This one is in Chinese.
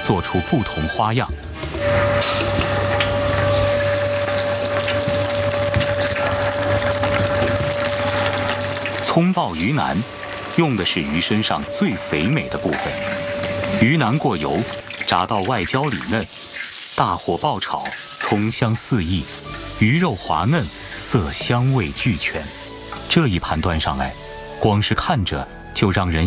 做出不同花样。葱爆鱼腩，用的是鱼身上最肥美的部分。鱼腩过油，炸到外焦里嫩，大火爆炒，葱香四溢，鱼肉滑嫩，色香味俱全。这一盘端上来，光是看着就让人